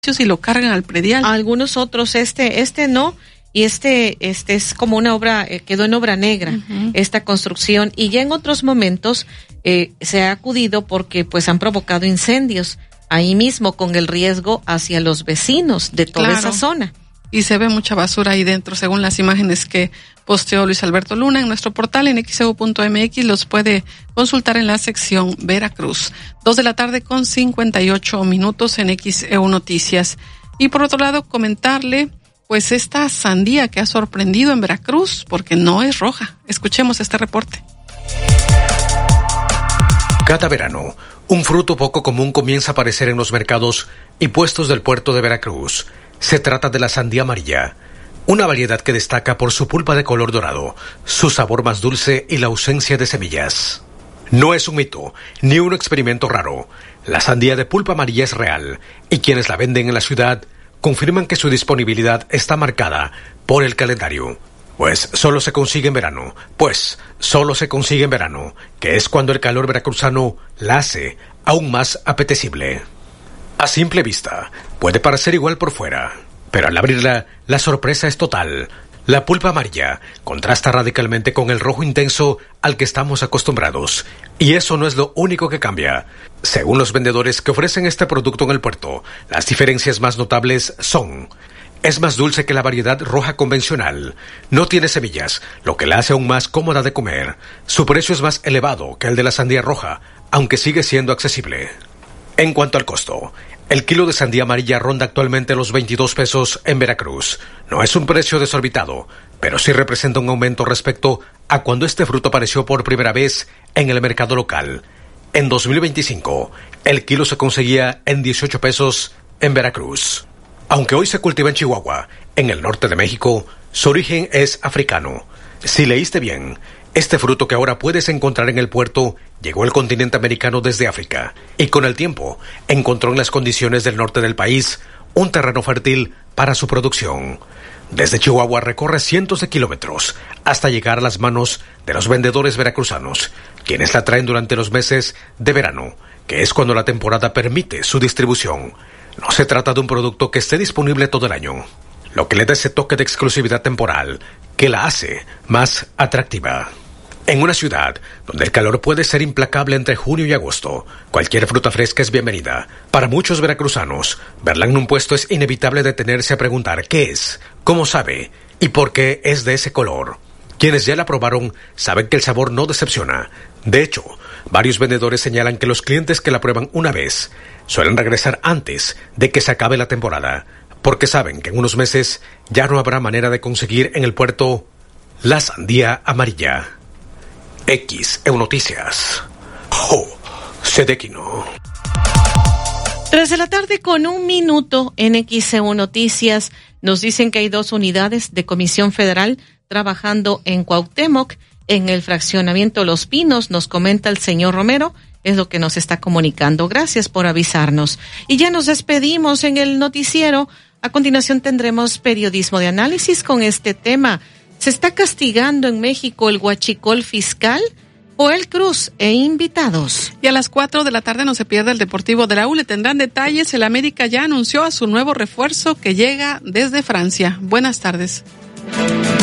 y lo cargan al predial. Algunos otros, este no, y este es como una obra, quedó en obra negra, esta construcción, y ya en otros momentos se ha acudido porque pues han provocado incendios ahí mismo, con el riesgo hacia los vecinos de toda esa zona. Y se ve mucha basura ahí dentro, según las imágenes que posteó Luis Alberto Luna en nuestro portal en xeu.mx. Los puede consultar en la sección Veracruz. 2:58 p.m. en XEU Noticias. Y por otro lado, comentarle pues esta sandía que ha sorprendido en Veracruz, porque no es roja. Escuchemos este reporte. Cada verano, un fruto poco común comienza a aparecer en los mercados y puestos del puerto de Veracruz. Se trata de la sandía amarilla, una variedad que destaca por su pulpa de color dorado, su sabor más dulce y la ausencia de semillas. No es un mito, ni un experimento raro. La sandía de pulpa amarilla es real, y quienes la venden en la ciudad confirman que su disponibilidad está marcada por el calendario. Pues solo se consigue en verano, que es cuando el calor veracruzano la hace aún más apetecible. A simple vista, puede parecer igual por fuera, pero al abrirla, la sorpresa es total. La pulpa amarilla contrasta radicalmente con el rojo intenso al que estamos acostumbrados, y eso no es lo único que cambia. Según los vendedores que ofrecen este producto en el puerto, las diferencias más notables son: es más dulce que la variedad roja convencional, no tiene semillas, lo que la hace aún más cómoda de comer. Su precio es más elevado que el de la sandía roja, aunque sigue siendo accesible. En cuanto al costo, el kilo de sandía amarilla ronda actualmente los 22 pesos en Veracruz. No es un precio desorbitado, pero sí representa un aumento respecto a cuando este fruto apareció por primera vez en el mercado local. En 2025, el kilo se conseguía en 18 pesos en Veracruz. Aunque hoy se cultiva en Chihuahua, en el norte de México, su origen es africano. Si leíste bien, este fruto que ahora puedes encontrar en el puerto llegó al continente americano desde África y con el tiempo encontró en las condiciones del norte del país un terreno fértil para su producción. Desde Chihuahua recorre cientos de kilómetros hasta llegar a las manos de los vendedores veracruzanos, quienes la traen durante los meses de verano, que es cuando la temporada permite su distribución. No se trata de un producto que esté disponible todo el año, lo que le da ese toque de exclusividad temporal que la hace más atractiva. En una ciudad donde el calor puede ser implacable entre junio y agosto, cualquier fruta fresca es bienvenida. Para muchos veracruzanos, verla en un puesto es inevitable detenerse a preguntar qué es, cómo sabe y por qué es de ese color. Quienes ya la probaron saben que el sabor no decepciona. De hecho, varios vendedores señalan que los clientes que la prueban una vez suelen regresar antes de que se acabe la temporada, porque saben que en unos meses ya no habrá manera de conseguir en el puerto la sandía amarilla. XEU Noticias. Sedequino. 3:01 p.m. en XEU Noticias. Nos dicen que hay 2 unidades de Comisión Federal trabajando en Cuauhtémoc, en el fraccionamiento Los Pinos. Nos comenta el señor Romero, es lo que nos está comunicando. Gracias por avisarnos. Y ya nos despedimos en el noticiero. A continuación tendremos periodismo de análisis con este tema. ¿Se está castigando en México el huachicol fiscal? Joel Cruz e invitados. Y a las 4 de la tarde no se pierda el Deportivo de la U. Le tendrán detalles. El América ya anunció a su nuevo refuerzo que llega desde Francia. Buenas tardes.